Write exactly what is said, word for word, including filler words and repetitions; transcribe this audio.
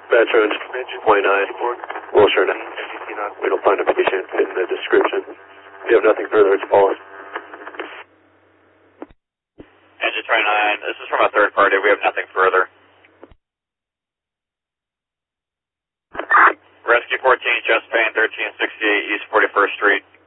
Veterans, twenty-nine, Wilshire. We don't find a patient in the description. If you have nothing further, it's Paul. Engine twenty-nine, this is from a third party. We have nothing further. Rescue fourteen, chest pain, thirteen sixty-eight East forty-first Street.